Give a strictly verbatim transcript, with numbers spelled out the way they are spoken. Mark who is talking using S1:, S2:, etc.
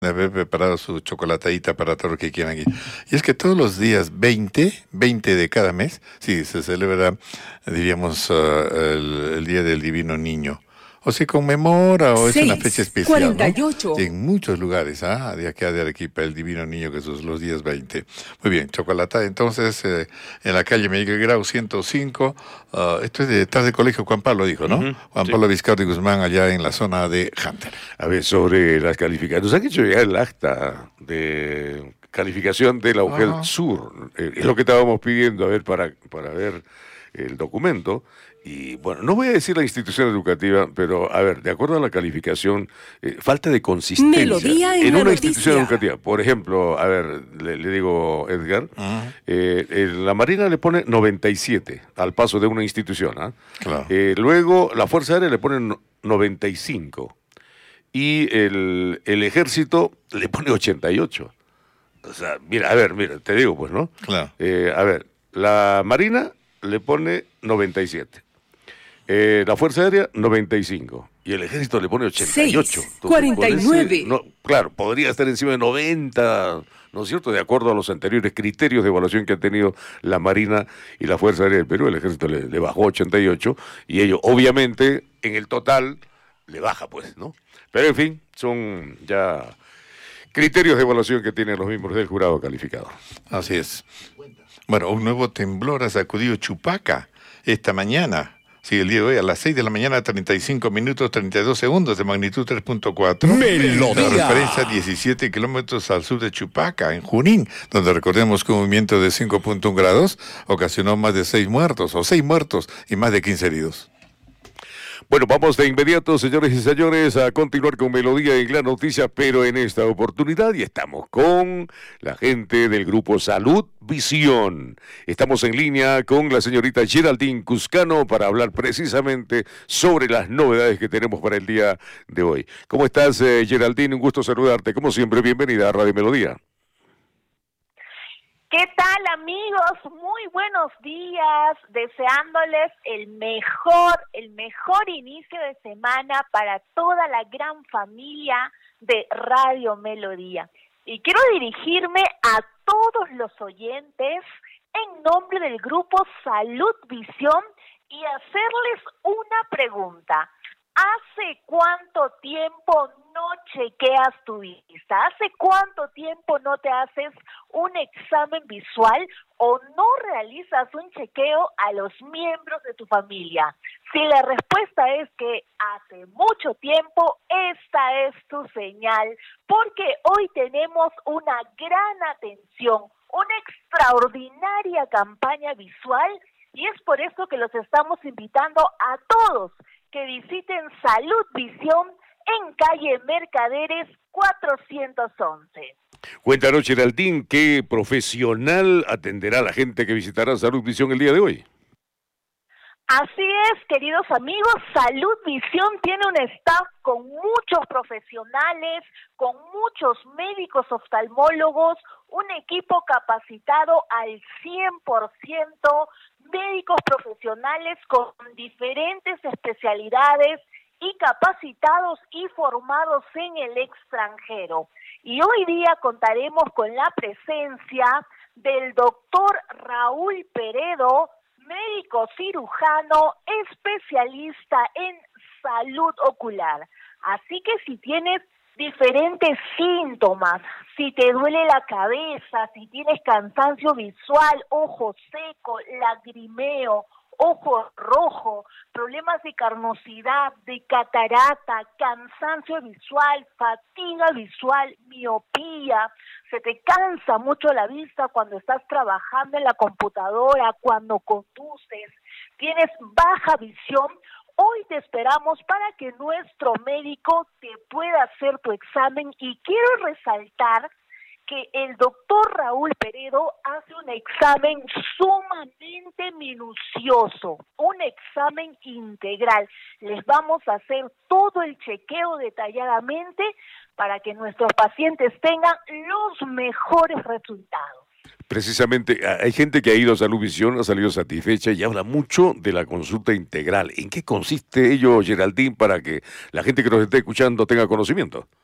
S1: de haber preparado su chocolatadita para todos los que quieran ir. Y es que todos los días veinte, veinte de cada mes, sí, se celebra, diríamos, uh, el, el Día del Divino Niño. O se conmemora, o es una fecha especial,
S2: cuarenta y ocho.
S1: ¿no? En muchos lugares, ¿ah? De acá de Arequipa, el Divino Niño, que son los días veinte. Muy bien, chocolatada, entonces, eh, en la calle Miguel Grau ciento cinco, uh, esto es detrás del Colegio Juan Pablo, dijo, ¿no? Uh-huh, Juan sí. Pablo Vizcarra y Guzmán, allá en la zona de Hunter.
S3: A ver, sobre las calificaciones, nos han hecho ya el acta de calificación de la U G E L uh-huh. Sur, eh, es lo que estábamos pidiendo, a ver, para, para ver el documento. Y bueno, no voy a decir la institución educativa, pero a ver, de acuerdo a la calificación, eh, falta de consistencia
S2: Melodía en,
S3: en
S2: una
S3: noticia. Institución educativa. Por ejemplo, a ver, le, le digo Edgar, uh-huh. eh, eh, la Marina le pone noventa y siete al paso de una institución, ¿eh? Claro. Eh, luego la Fuerza Aérea le pone noventa y cinco y el, el Ejército le pone ochenta y ocho. O sea, mira, a ver, mira, te digo pues, ¿no?
S1: Claro.
S3: Eh, a ver, la Marina le pone noventa y siete. Eh, la Fuerza Aérea, noventa y cinco. Y el Ejército le pone ochenta y ocho.
S2: Entonces, cuarenta y nueve.
S3: Ese, no, claro, podría estar encima de noventa, ¿no es cierto? De acuerdo a los anteriores criterios de evaluación que han tenido la Marina y la Fuerza Aérea del Perú, el Ejército le, le bajó ochenta y ocho. Y ello, obviamente, en el total, le baja, pues, ¿no? Pero, en fin, son ya criterios de evaluación que tienen los miembros del jurado calificado.
S1: Así es. Bueno, un nuevo temblor ha sacudido Chupaca esta mañana. Sí, el día de hoy a las seis de la mañana, treinta y cinco minutos, treinta y dos segundos, de magnitud tres punto cuatro.
S2: Melodía.
S1: La referencia diecisiete kilómetros al sur de Chupaca, en Junín, donde recordemos que un movimiento de cinco punto uno grados ocasionó más de seis muertos, o seis muertos y más de quince heridos.
S3: Bueno, vamos de inmediato, señores y señores, a continuar con Melodía en la noticia, pero en esta oportunidad y estamos con la gente del grupo Salud Visión. Estamos en línea con la señorita Geraldine Cuscano para hablar precisamente sobre las novedades que tenemos para el día de hoy. ¿Cómo estás, eh, Geraldine? Un gusto saludarte. Como siempre, bienvenida a Radio Melodía.
S4: ¿Qué tal, amigos? Muy buenos días, deseándoles el mejor, el mejor inicio de semana para toda la gran familia de Radio Melodía. Y quiero dirigirme a todos los oyentes en nombre del grupo Salud Visión y hacerles una pregunta. ¿Hace cuánto tiempo no chequeas tu vista? ¿Hace cuánto tiempo no te haces un examen visual o no realizas un chequeo a los miembros de tu familia? Si la respuesta es que hace mucho tiempo, esta es tu señal, porque hoy tenemos una gran atención, una extraordinaria campaña visual, y es por eso que los estamos invitando a todos que visiten Salud Visión en calle Mercaderes cuatrocientos once.
S3: Cuéntanos, Geraldine, ¿qué profesional atenderá a la gente que visitará Salud Visión el día de hoy?
S4: Así es, queridos amigos, Salud Visión tiene un staff con muchos profesionales, con muchos médicos oftalmólogos, un equipo capacitado al cien por ciento, médicos profesionales con diferentes especialidades y capacitados y formados en el extranjero. Y hoy día contaremos con la presencia del doctor Raúl Peredo, médico cirujano, especialista en salud ocular. Así que si tienes diferentes síntomas, si te duele la cabeza, si tienes cansancio visual, ojo seco, lagrimeo, ojo rojo, problemas de carnosidad, de catarata, cansancio visual, fatiga visual, miopía, se te cansa mucho la vista cuando estás trabajando en la computadora, cuando conduces, tienes baja visión, hoy te esperamos para que nuestro médico te pueda hacer tu examen y quiero resaltar que el doctor Raúl Peredo hace un examen sumamente minucioso, un examen integral. Les vamos a hacer todo el chequeo detalladamente para que nuestros pacientes tengan los mejores resultados.
S3: Precisamente, hay gente que ha ido a Salud Visión, ha salido satisfecha y habla mucho de la consulta integral. ¿En qué consiste ello, Geraldine, para que la gente que nos esté escuchando tenga conocimiento?